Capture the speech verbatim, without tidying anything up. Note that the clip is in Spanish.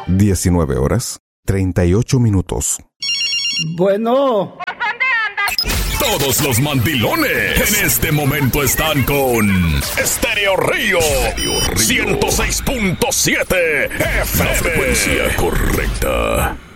diecinueve horas, treinta y ocho minutos. Bueno. Todos los mandilones en este momento están con Estéreo Río, ciento seis punto siete F M. La frecuencia correcta.